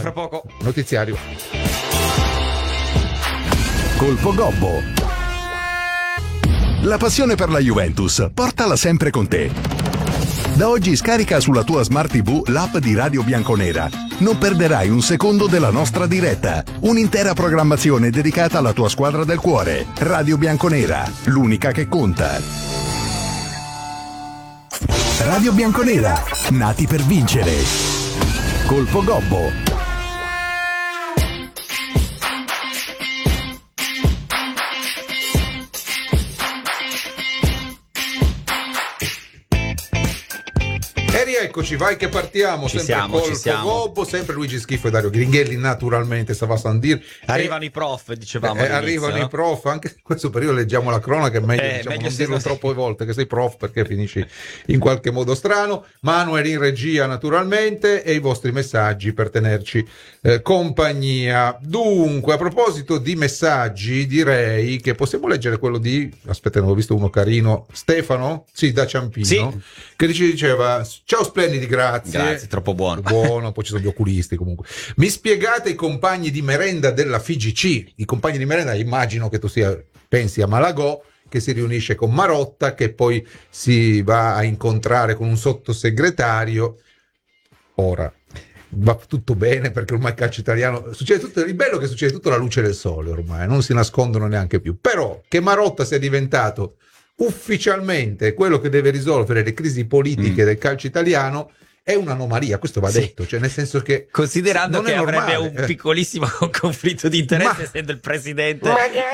fra poco. Notiziario. Colpo Gobbo. La passione per la Juventus, portala sempre con te. Da oggi scarica sulla tua Smart TV l'app di Radio Bianconera. Non perderai un secondo della nostra diretta. Un'intera programmazione dedicata alla tua squadra del cuore. Radio Bianconera, l'unica che conta. Radio Bianconera, nati per vincere. Colpo Gobbo. E rieccoci, vai che partiamo. Ci sempre siamo, Colpo ci siamo. Gobbo, sempre Luigi Schifo e Dario Gringhelli, naturalmente, ça va sans dire. Arrivano i prof, dicevamo all'inizio, arrivano no? i prof, anche in questo periodo leggiamo la cronaca, è meglio, diciamo, meglio non se dirlo non- troppe volte che sei prof, perché finisci in qualche modo strano. Manuel in regia, naturalmente, e i vostri messaggi per tenerci compagnia. Dunque, a proposito di messaggi, direi che possiamo leggere quello di, aspetta, ne ho visto uno carino, Stefano? Sì, da Ciampino, Sì. che diceva: ciao splendidi, Grazie, troppo buono. Buono, poi ci sono gli oculisti comunque. Mi spiegate i compagni di merenda della FIGC? I compagni di merenda, immagino che tu pensi a Malagò, che si riunisce con Marotta, che poi si va a incontrare con un sottosegretario. Ora va tutto bene, perché ormai il calcio italiano succede tutto, il bello è che succede tutto alla luce del sole, ormai non si nascondono neanche più. Però che Marotta sia diventato ufficialmente quello che deve risolvere le crisi politiche del calcio italiano è un'anomalia, questo va Sì. detto, cioè nel senso che Considerando non che è avrebbe normale. un piccolissimo conflitto di interesse, Ma- essendo il presidente.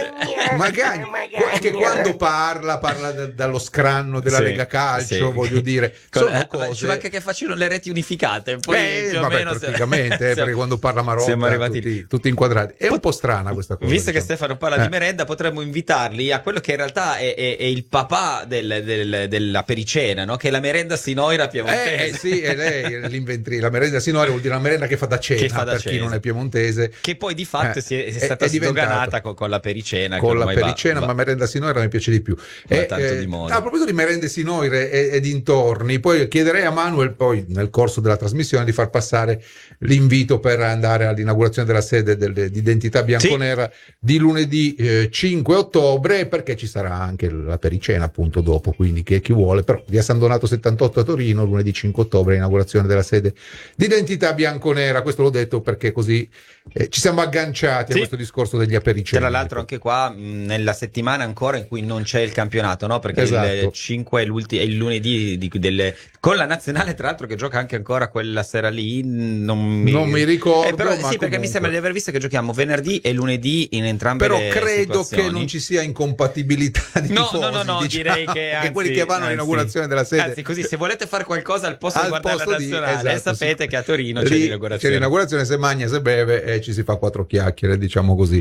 magari che quando parla dallo scranno della Sì, Lega Calcio, sì. voglio dire, sono Ci cose. manca che facciano le reti unificate, poi più o vabbè, meno praticamente, siamo- perché quando parla Marotta siamo arrivati lì. tutti inquadrati. È un po' strana questa cosa. Visto che diciamo. Stefano parla di merenda, potremmo invitarli a quello che in realtà è il papà della pericena, no? Che è la merenda sinoira piemontese. Sì, è lei l'inventrice. La merenda sinora vuol dire una merenda che fa da cena, Che fa da per chi cena. non è piemontese. Che poi di fatto è stata diventata sdoganata con la pericena. con che la ormai pericena, ma merenda sinoira mi piace di più. va tanto di moda. A proposito di merende sinoire e dintorni, poi chiederei a Manuel, poi nel corso della trasmissione, di far passare l'invito per andare all'inaugurazione della sede di Identità Bianconera di lunedì 5 ottobre, perché ci sarà anche la pericena appunto dopo, quindi chi vuole. Però via San Donato 78 a Torino, lunedì 5 ottobre, inaugurazione della sede di Identità Bianconera. Questo l'ho detto perché così ci siamo agganciati a questo discorso degli apericeni. Tra l'altro anche qua nella settimana ancora in cui non c'è il campionato, no? Perché Esatto. il 5 è il lunedì con la nazionale, tra l'altro, che gioca anche ancora quella sera lì, non mi ricordo, però, ma sì, perché comunque mi sembra di aver visto che giochiamo venerdì e lunedì in entrambe però le credo situazioni. che non ci sia incompatibilità di No, tifosi, no, diciamo, direi che anzi, quelli che vanno all'inaugurazione della sede, anzi, così se volete fare qualcosa al posto di guardare la nazionale, esatto, sapete che a Torino lì c'è l'inaugurazione. C'è l'inaugurazione, se mangia, se beve e ci si fa quattro chiacchiere, diciamo così.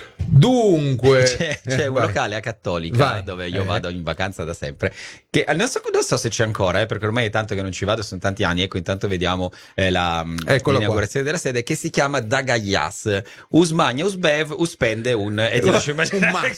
Dunque c'è un vai. locale a Cattolica Vai. dove io vado in vacanza da sempre, che non so se c'è ancora, perché ormai è tanto che non ci vado, sono tanti anni. Ecco, intanto vediamo l'inaugurazione della sede, che si chiama Dagayas Usmania Usbev Uspende un e ti lascio immaginare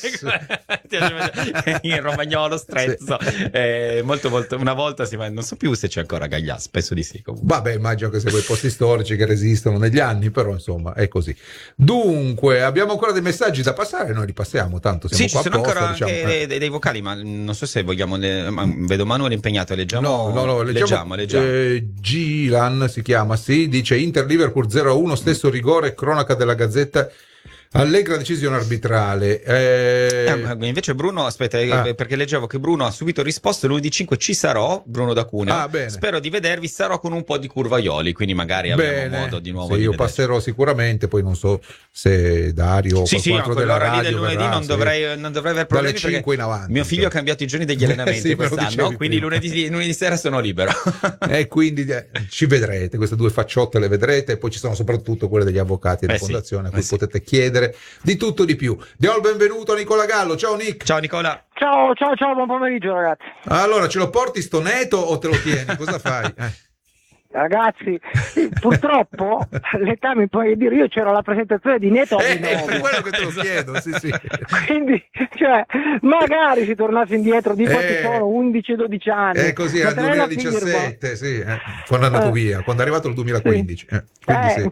in romagnolo strezzo, molto una volta non so più se c'è ancora Gaias, penso di sì comunque. Vabbè, immagino che sia quei posti storici che resistono negli anni, però insomma è così. Dunque abbiamo ancora dei messaggi da passare, noi li passiamo, tanto siamo Sì, ci qua sono apposta, ancora diciamo, anche dei vocali, ma non so se vogliamo. Vedo Manuel impegnato, leggiamo. No, leggiamo. Gilan si chiama, sì, dice Inter Liverpool 0-1, stesso rigore, cronaca della Gazzetta. Allegra decisione arbitrale. Invece Bruno, aspetta, perché leggevo che Bruno ha subito risposto: lunedì 5 ci sarò, Bruno da Cuneo. Bene. Spero di vedervi, sarò con un po' di curvaioli, quindi magari avremo modo di nuovo. Sì, di io vederci. passerò sicuramente, poi non so se Dario o qualcun altro della quell'ora lì radio del lunedì verrà, non dovrei aver problemi, dalle perché 5 in avanti. mio figlio ha cambiato i giorni degli allenamenti Sì, me lo quest'anno, dicevi quindi prima. lunedì sera sono libero. E quindi ci vedrete, queste due facciotte le vedrete, e poi ci sono soprattutto quelle degli avvocati della fondazione, a cui potete chiedere di tutto di più. Diamo il benvenuto a Nicola Gallo. Ciao Nick. Ciao Nicola. Ciao, buon pomeriggio ragazzi. Allora, ce lo porti sto Neto o te lo tieni? Cosa fai? Ragazzi, purtroppo l'età mi puoi dire, io c'ero alla presentazione di Neto È per quello che te lo chiedo, sì. Quindi, magari si tornasse indietro di quanti sono, 11-12 anni. È così, era il 2017, sì, quando è andato via, quando è arrivato il 2015. Quindi sì.